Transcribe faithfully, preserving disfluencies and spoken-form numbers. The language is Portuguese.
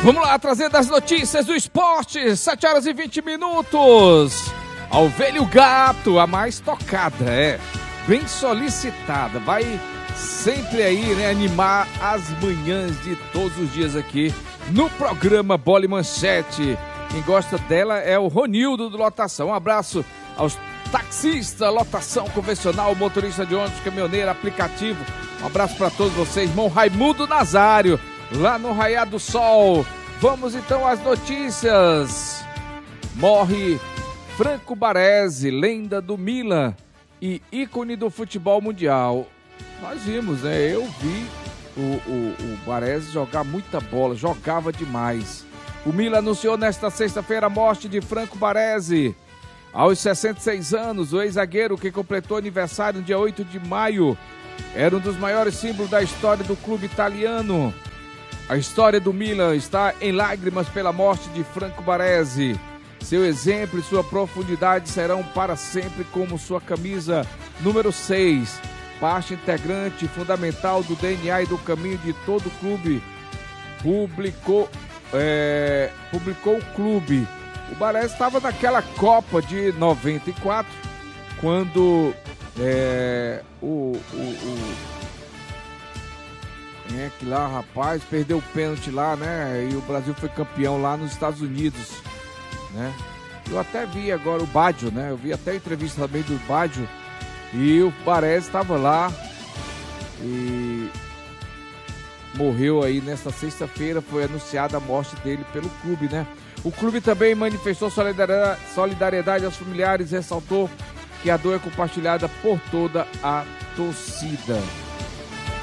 Vamos lá, trazendo as notícias do esporte, sete horas e vinte minutos. Ao Velho Gato, a mais tocada, é, bem solicitada, vai sempre aí, né, animar as manhãs de todos os dias aqui no programa Bola e Manchete. Quem gosta dela é o Ronildo do Lotação. Um abraço aos taxistas, lotação convencional, motorista de ônibus, caminhoneiro, aplicativo. Um abraço para todos vocês, irmão Raimundo Nazário, lá no Raiar do Sol. Vamos então às notícias. Morre Franco Baresi, lenda do Milan e ícone do futebol mundial. Nós vimos, né? Eu vi o, o, o Baresi jogar muita bola, jogava demais. O Milan anunciou nesta sexta-feira a morte de Franco Baresi. Aos sessenta e seis anos, o ex-zagueiro, que completou aniversário no dia oito de maio, era um dos maiores símbolos da história do clube italiano. A história do Milan está em lágrimas pela morte de Franco Baresi. Seu exemplo e sua profundidade serão para sempre como sua camisa número seis, parte integrante fundamental do D N A e do caminho de todo o clube. Publicou, é, publicou o clube. O Baresi estava naquela Copa de noventa e quatro, quando é, o, o, o quem é que lá, rapaz, perdeu o pênalti lá, né? E o Brasil foi campeão lá nos Estados Unidos, né? Eu até vi agora o Baggio, né? Eu vi até a entrevista também do Baggio e o Baresi estava lá e morreu aí nesta sexta-feira. Foi anunciada a morte dele pelo clube, né? O clube também manifestou solidariedade aos familiares e ressaltou que a dor é compartilhada por toda a torcida.